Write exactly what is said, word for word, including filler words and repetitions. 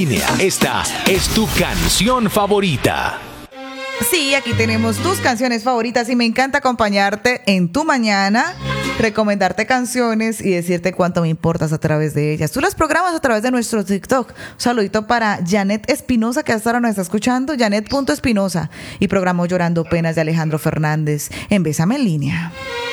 Esta es tu canción favorita. Sí, aquí tenemos tus canciones favoritas y me encanta acompañarte en tu mañana, recomendarte canciones y decirte cuánto me importas a través de ellas. Tú las programas a través de nuestro TikTok. Un saludito para Janet Espinosa, que hasta ahora nos está escuchando, Janet.espinosa, y programó Llorando Penas de Alejandro Fernández en Bésame en Línea.